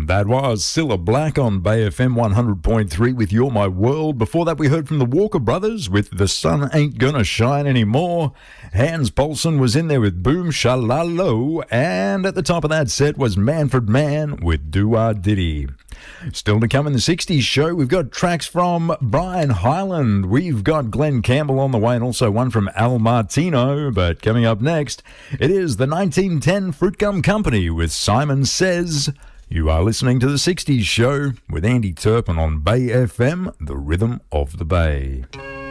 That was Cilla Black on Bay FM 100.3 with You're My World. Before that, we heard from the Walker Brothers with The Sun Ain't Gonna Shine Anymore. Hans Paulson was in there with Boom Shalalo. And at the top of that set was Manfred Mann with Do-Wah Diddy. Still to come in the 60s show, we've got tracks from Brian Hyland. We've got Glenn Campbell on the way and also one from Al Martino. But coming up next, it is the 1910 Fruit Gum Company with Simon Says. You are listening to the 60s show with Andy Turpin on Bay FM, the rhythm of the Bay.